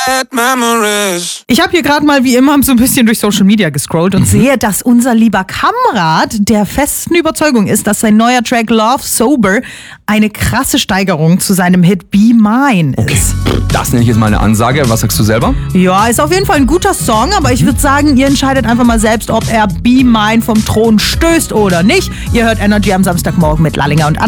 Ich habe hier gerade mal wie immer so ein bisschen durch Social Media gescrollt und sehe, dass unser lieber Kamrat der festen Überzeugung ist, dass sein neuer Track Love Sober eine krasse Steigerung zu seinem Hit Be Mine ist. Das nenne ich jetzt mal eine Ansage. Was sagst du selber? Ja, ist auf jeden Fall ein guter Song, aber ich würde sagen, ihr entscheidet einfach mal selbst, ob er Be Mine vom Thron stößt oder nicht. Ihr hört Energy am Samstagmorgen mit Lallinger und Anna.